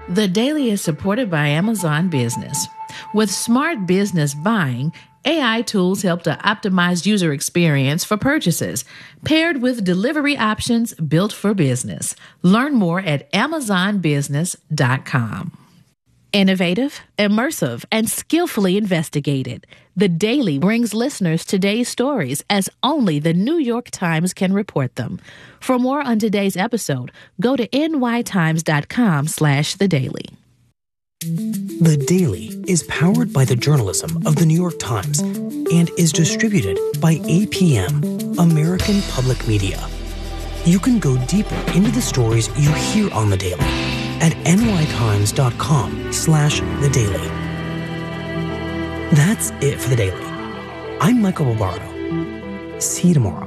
The Daily is supported by Amazon Business. With smart business buying, AI tools help to optimize user experience for purchases, paired with delivery options built for business. Learn more at amazonbusiness.com. Innovative, immersive, and skillfully investigated, The Daily brings listeners today's stories as only the New York Times can report them. For more on today's episode, go to nytimes.com/The Daily. The Daily is powered by the journalism of the New York Times and is distributed by APM, American Public Media. You can go deeper into the stories you hear on The Daily at nytimes.com/The Daily. That's it for The Daily. I'm Michael Barbaro. See you tomorrow.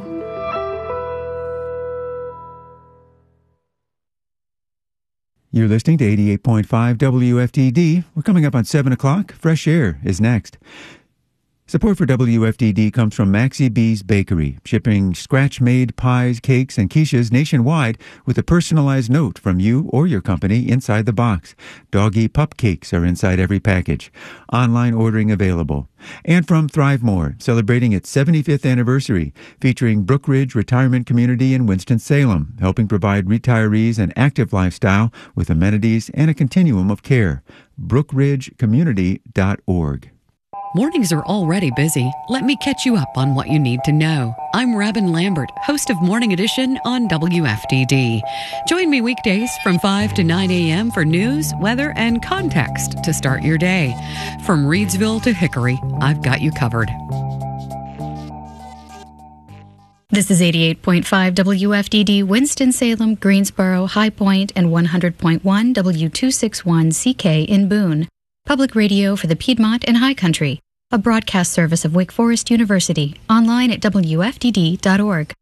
You're listening to 88.5 WFDD. We're coming up on 7 o'clock. Fresh Air is next. Support for WFDD comes from Maxie B's Bakery, shipping scratch-made pies, cakes, and quiches nationwide with a personalized note from you or your company inside the box. Doggy pup cakes are inside every package. Online ordering available. And from Thrive More, celebrating its 75th anniversary, featuring Brook Ridge Retirement Community in Winston-Salem, helping provide retirees an active lifestyle with amenities and a continuum of care. brookridgecommunity.org. Mornings are already busy. Let me catch you up on what you need to know. I'm Robin Lambert, host of Morning Edition on WFDD. Join me weekdays from 5 to 9 a.m. for news, weather, and context to start your day. From Reedsville to Hickory, I've got you covered. This is 88.5 WFDD, Winston-Salem, Greensboro, High Point, and 100.1 W261CK in Boone. Public radio for the Piedmont and High Country, a broadcast service of Wake Forest University, online at WFDD.org.